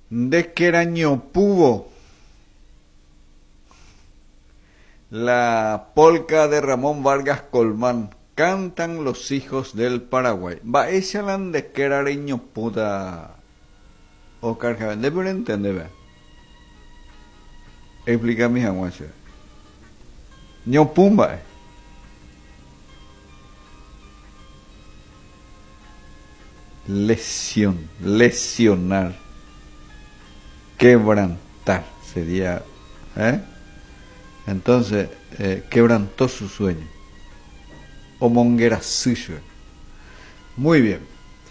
De Querañopubo, la polca de Ramón Vargas Colmán, cantan los hijos del Paraguay. Va esa lan de Querañopuda, Oscar Javier, de por entender, explica mis aguas. Ñopumba, lesionar, quebrantar sería, ¿eh? Entonces, quebrantó su sueño. O monguera suyo. Muy bien.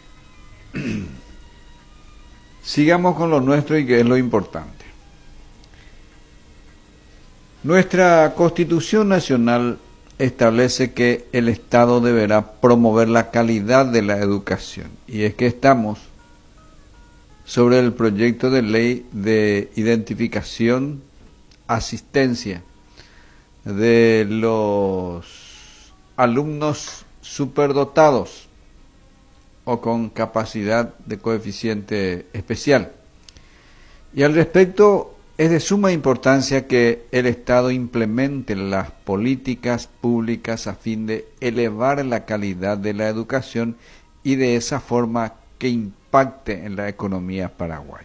Sigamos con lo nuestro y que es lo importante. Nuestra Constitución Nacional establece que el Estado deberá promover la calidad de la educación. Y es que estamos sobre el proyecto de ley de identificación, asistencia de los alumnos superdotados o con capacidad de coeficiente especial. Y al respecto, es de suma importancia que el Estado implemente las políticas públicas a fin de elevar la calidad de la educación y de esa forma que impacte en la economía paraguaya.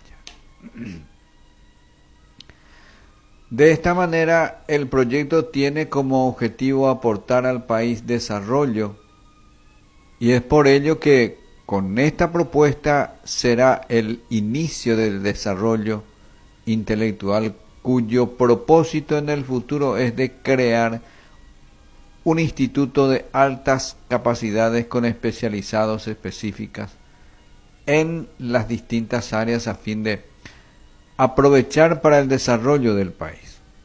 De esta manera, el proyecto tiene como objetivo aportar al país desarrollo y es por ello que con esta propuesta será el inicio del desarrollo intelectual cuyo propósito en el futuro es de crear un instituto de altas capacidades con especializados específicas en las distintas áreas a fin de aprovechar para el desarrollo del país.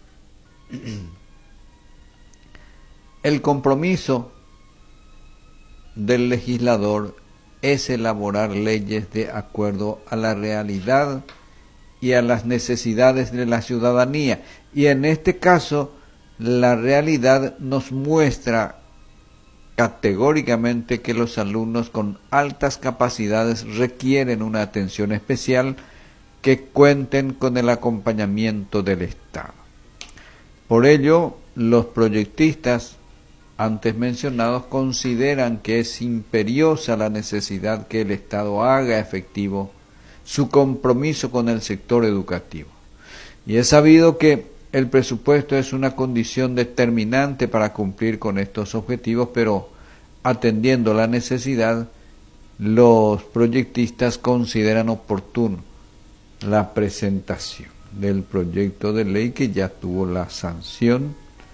El compromiso del legislador es elaborar leyes de acuerdo a la realidad y a las necesidades de la ciudadanía. Y en este caso, la realidad nos muestra categóricamente que los alumnos con altas capacidades requieren una atención especial que cuenten con el acompañamiento del Estado. Por ello, los proyectistas antes mencionados consideran que es imperiosa la necesidad que el Estado haga efectivo su compromiso con el sector educativo. Y es sabido que el presupuesto es una condición determinante para cumplir con estos objetivos, pero atendiendo la necesidad, los proyectistas consideran oportuno la presentación del proyecto de ley que ya tuvo la sanción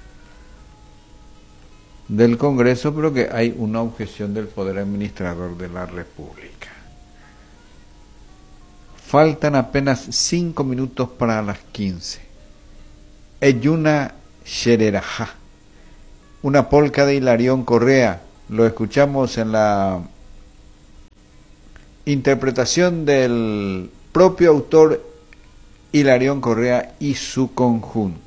del Congreso, pero que hay una objeción del Poder Administrador de la República. Faltan apenas 5 minutos para las 15. Eyuna Shererajá, una polca de Hilarión Correa. Lo escuchamos en la interpretación del propio autor Hilarión Correa y su conjunto.